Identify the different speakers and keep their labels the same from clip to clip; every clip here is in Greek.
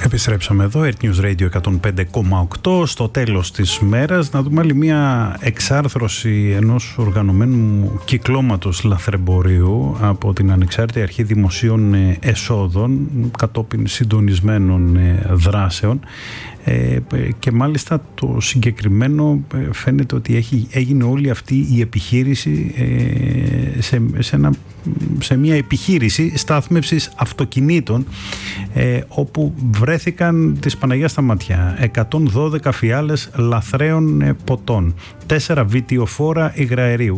Speaker 1: Επιστρέψαμε εδώ, Earth News Radio 105,8. Στο τέλος της μέρας να δούμε άλλη μια εξάρθρωση ενός οργανωμένου κυκλώματος λαθρεμπορίου από την Ανεξάρτητη Αρχή Δημοσίων Εσόδων κατόπιν συντονισμένων δράσεων. Και μάλιστα το συγκεκριμένο φαίνεται ότι έγινε όλη αυτή η επιχείρηση σε μια επιχείρηση στάθμευσης αυτοκινήτων όπου βρέθηκαν της Παναγιάς στα μάτια 112 φιάλες λαθρέων ποτών, 4 βιτιοφόρα υγραερίου,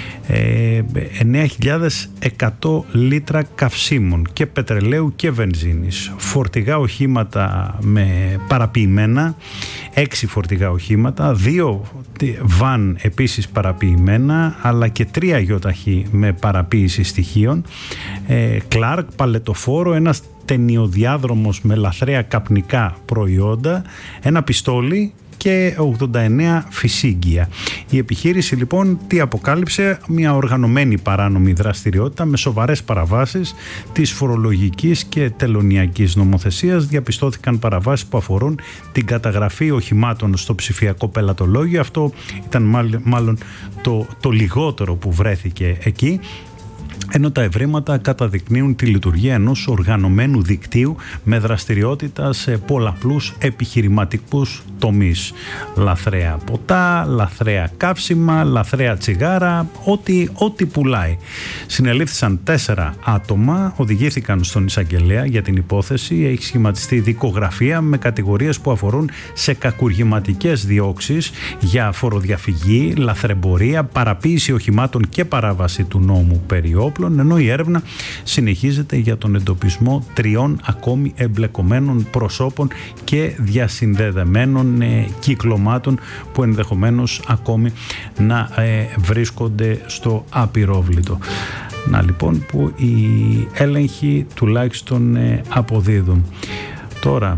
Speaker 1: 9.100 λίτρα καυσίμων και πετρελαίου και βενζίνης, φορτηγά οχήματα με παραποιημένα, 6 φορτηγά οχήματα, 2 βαν επίσης παραποιημένα, αλλά και 3 γιοταχή με παραποίηση στοιχείων, Κλάρκ, παλετοφόρο, ένας ταινιοδιάδρομος με λαθρέα καπνικά προϊόντα, ένα πιστόλι και 89 φυσίγγια. Η επιχείρηση λοιπόν τι αποκάλυψε? Μια οργανωμένη παράνομη δραστηριότητα με σοβαρές παραβάσεις της φορολογικής και τελωνειακής νομοθεσίας. Διαπιστώθηκαν παραβάσεις που αφορούν την καταγραφή οχημάτων στο ψηφιακό πελατολόγιο. Αυτό ήταν μάλλον το λιγότερο που βρέθηκε εκεί, ενώ τα ευρήματα καταδεικνύουν τη λειτουργία ενός οργανωμένου δικτύου με δραστηριότητα σε πολλαπλούς επιχειρηματικούς τομείς. Λαθρέα ποτά, λαθρέα καύσιμα, λαθρέα τσιγάρα, ό,τι πουλάει. Συνελήφθησαν 4 άτομα, οδηγήθηκαν στον εισαγγελέα για την υπόθεση. Έχει σχηματιστεί δικογραφία με κατηγορίες που αφορούν σε κακουργηματικές διώξεις για φοροδιαφυγή, λαθρεμπορία, παραποίηση οχημάτων και παράβαση του νόμου περί όπλων, ενώ η έρευνα συνεχίζεται για τον εντοπισμό 3 ακόμη εμπλεκομένων προσώπων και διασυνδεδεμένων κυκλωμάτων που ενδεχομένως ακόμη να βρίσκονται στο απειρόβλητο. Να λοιπόν που οι έλεγχοι τουλάχιστον αποδίδουν. Τώρα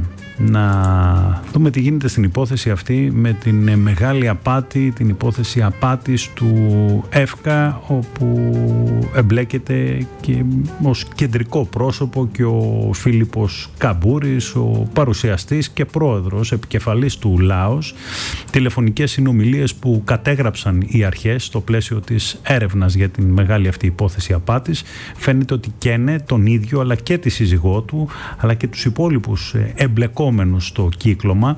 Speaker 1: να δούμε τι γίνεται στην υπόθεση αυτή με την μεγάλη απάτη, την υπόθεση απάτης του ΕΦΚΑ, όπου εμπλέκεται και ως κεντρικό πρόσωπο και ο Φίλιππος Καμπούρης, ο παρουσιαστής και πρόεδρος επικεφαλής του ΛΑΟΣ. Τηλεφωνικές συνομιλίες που κατέγραψαν οι αρχές στο πλαίσιο της έρευνας για την μεγάλη αυτή υπόθεση απάτης. Φαίνεται ότι καίνε τον ίδιο αλλά και τη σύζυγό του αλλά και τους υπόλοιπους εμπλεκόμενους στο κύκλωμα.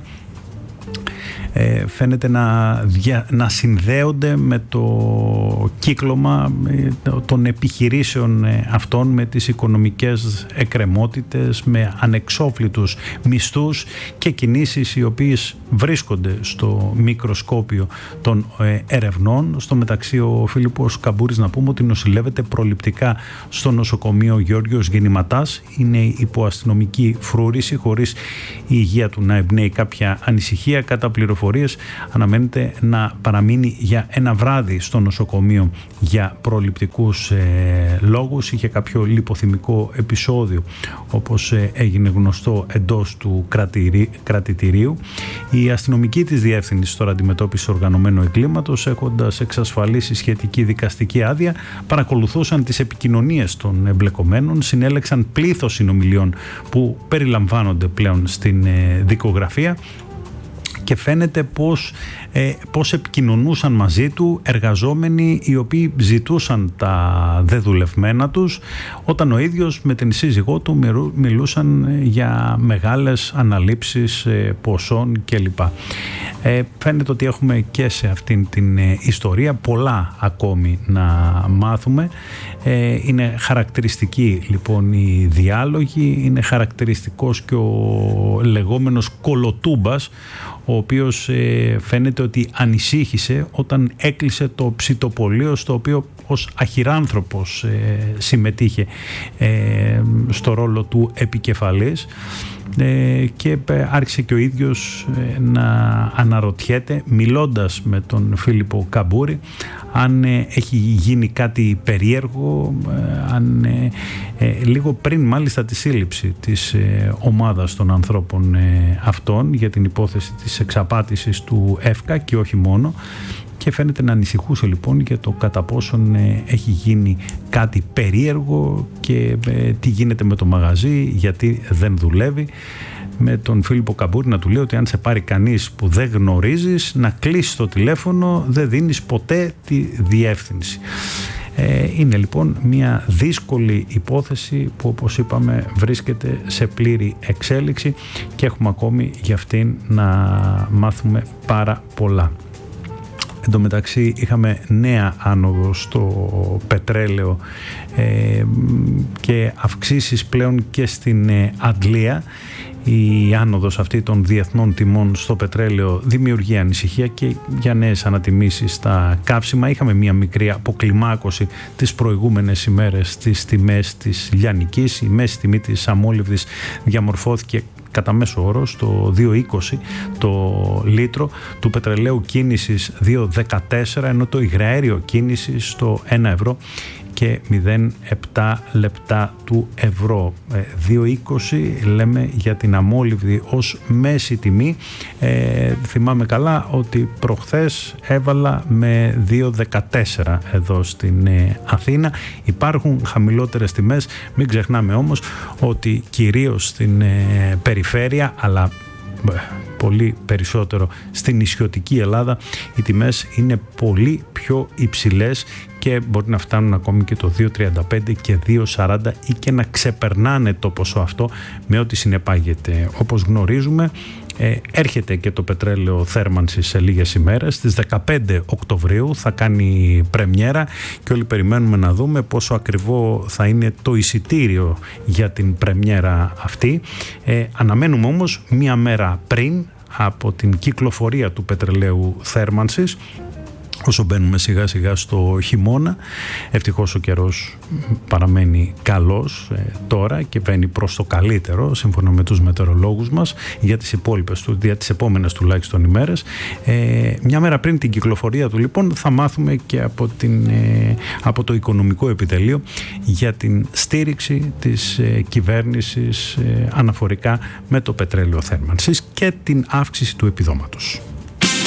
Speaker 1: Φαίνεται να συνδέονται με το κύκλωμα των επιχειρήσεων αυτών, με τις οικονομικές εκκρεμότητες, με ανεξόφλητους μισθούς και κινήσεις οι οποίες βρίσκονται στο μικροσκόπιο των ερευνών. Στο μεταξύ ο Φίλιππος Καμπούρης, να πούμε ότι νοσηλεύεται προληπτικά στο νοσοκομείο Γεώργιος Γεννηματάς. Είναι υπό αστυνομική φρούρηση, χωρίς η υγεία του να εμπνέει κάποια ανησυχία. Κατά πληροφορίες αναμένεται να παραμείνει για ένα βράδυ στο νοσοκομείο για προληπτικούς λόγους. Είχε κάποιο λιποθυμικό επεισόδιο, όπως έγινε γνωστό, εντός του κρατητηρίου. Η αστυνομική της διεύθυνση τώρα αντιμετώπιση οργανωμένου εγκλήματος, έχοντας εξασφαλίσει σχετική δικαστική άδεια, παρακολουθούσαν τις επικοινωνίες των εμπλεκομένων, συνέλεξαν πλήθος συνομιλιών που περιλαμβάνονται πλέον στην δικογραφία και φαίνεται πώς επικοινωνούσαν μαζί του εργαζόμενοι οι οποίοι ζητούσαν τα δεδουλευμένα τους, όταν ο ίδιος με την σύζυγό του μιλούσαν για μεγάλες αναλήψεις ποσών κλπ. Φαίνεται ότι έχουμε και σε αυτήν την ιστορία πολλά ακόμη να μάθουμε. Είναι χαρακτηριστική λοιπόν οι διάλογοι, είναι χαρακτηριστικός και ο λεγόμενος Κολοτούμπας, ο οποίος φαίνεται ότι ανησύχησε όταν έκλεισε το ψητοπωλείο στο οποίο ως αχυράνθρωπος συμμετείχε στο ρόλο του επικεφαλής, και άρχισε και ο ίδιος να αναρωτιέται, μιλώντας με τον Φίλιππο Καμπούρη, αν έχει γίνει κάτι περίεργο, αν λίγο πριν μάλιστα τη σύλληψη της ομάδας των ανθρώπων αυτών για την υπόθεση της εξαπάτησης του ΕΦΚΑ και όχι μόνο. και φαίνεται να ανησυχούσε λοιπόν για το κατά πόσον έχει γίνει κάτι περίεργο και τι γίνεται με το μαγαζί, γιατί δεν δουλεύει. Με τον Φίλιππο Καμπούρη να του λέει ότι αν σε πάρει κανείς που δεν γνωρίζεις, να κλείσεις το τηλέφωνο, δεν δίνεις ποτέ τη διεύθυνση. Είναι λοιπόν μια δύσκολη υπόθεση που, όπως είπαμε, βρίσκεται σε πλήρη εξέλιξη και έχουμε ακόμη για αυτήν να μάθουμε πάρα πολλά. Εν τω μεταξύ είχαμε νέα άνοδο στο πετρέλαιο και αυξήσεις πλέον και στην Αγγλία. Η άνοδος αυτή των διεθνών τιμών στο πετρέλαιο δημιουργεί ανησυχία και για νέες ανατιμήσεις στα καύσιμα. Είχαμε μια μικρή αποκλιμάκωση τις προηγούμενες ημέρες στις τιμές της λιανικής. Η μέση τιμή της αμόλυβδης διαμορφώθηκε κατά μέσο όρο στο 2,20 το λίτρο, του πετρελαίου κίνησης 2,14, ενώ το υγραέριο κίνησης στο 1 ευρώ και 0,7 λεπτά του ευρώ. 2,20 λέμε για την αμόλυβδη ως μέση τιμή. Θυμάμαι καλά ότι προχθές έβαλα με 2,14 εδώ στην Αθήνα. Υπάρχουν χαμηλότερες τιμές, μην ξεχνάμε όμως ότι κυρίως στην περιφέρεια, αλλά πολύ περισσότερο στην νησιωτική Ελλάδα, οι τιμές είναι πολύ πιο υψηλές και μπορεί να φτάνουν ακόμη και το 2,35 και 2,40 ή και να ξεπερνάνε το ποσό αυτό με ό,τι συνεπάγεται. Όπως γνωρίζουμε, έρχεται και το πετρέλαιο θέρμανσης σε λίγες ημέρες. Στις 15 Οκτωβρίου θα κάνει πρεμιέρα και όλοι περιμένουμε να δούμε πόσο ακριβό θα είναι το εισιτήριο για την πρεμιέρα αυτή. Αναμένουμε όμως μία μέρα πριν από την κυκλοφορία του πετρελαίου θέρμανσης, όσο μπαίνουμε σιγά σιγά στο χειμώνα. Ευτυχώς ο καιρός παραμένει καλός τώρα και βαίνει προς το καλύτερο σύμφωνα με τους μετεωρολόγους μας για τις υπόλοιπες, για τις επόμενες τουλάχιστον ημέρες. Μια μέρα πριν την κυκλοφορία του λοιπόν θα μάθουμε και από το Οικονομικό Επιτελείο για την στήριξη της κυβέρνησης αναφορικά με το πετρέλαιο θέρμανσης και την αύξηση του επιδόματος.